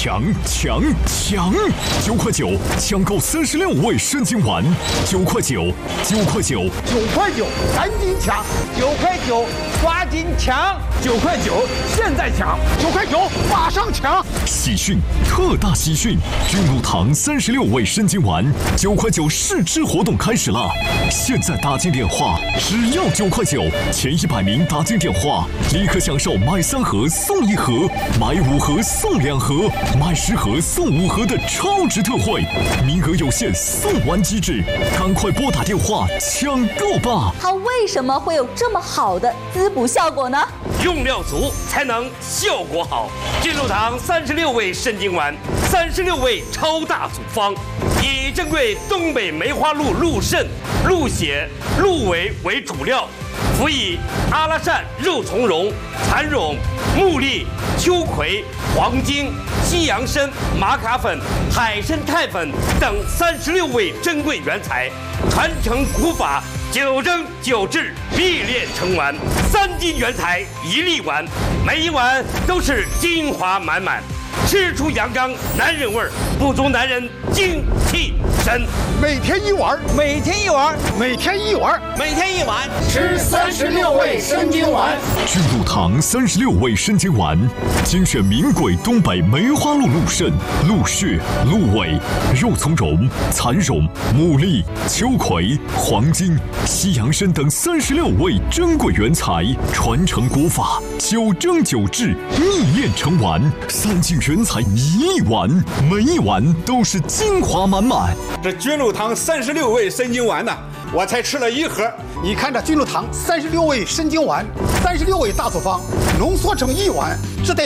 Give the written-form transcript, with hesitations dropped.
抢！9块9，抢购36味生津丸，9块9，9块9，9 块9，赶紧抢！9块9，抓紧抢！9块9，现在抢！9块9，马上抢！ 喜讯，特大喜讯！君如堂36味生津丸，9块9试吃活动开始了！现在打进电话，只要9块9，前100名打进电话，立刻享受买3盒送1盒，买5盒送2盒，买10盒送5盒的超值特惠，名额有限，送完即止，赶快拨打电话抢购吧！ 它为什么会有这么好的滋补效果呢？ 用料足才能效果好。君如堂36味生津丸，36味超大组方，以珍贵东北梅花鹿鹿肾、鹿血、鹿尾为主料，辅以阿拉善肉苁蓉、蚕苇、木栗、秋葵、黄精、西洋参、玛卡粉、海参肽粉等36味珍贵原材，传承古法，9蒸9制，必炼成丸，3斤原材1粒丸，每一碗都是精华满满，吃出阳刚男人味儿，补足男人精气神。 每天1碗，每天1碗，每天1碗， 每天1碗， 吃36味生津丸。 君如堂36味生津丸，精选名贵东北梅花鹿鹿肾、鹿血、鹿尾、肉苁蓉、蚕苇、木栗、秋葵、黄精、西洋参等36味珍贵原材，传承古法，9蒸9制，秘炼成丸，3斤原材1粒丸，每一碗都是精华满满。 这君如堂36味生津丸呢，我才吃了1盒。 你看这君如堂36味生津丸，36味大组方浓缩成1碗，这得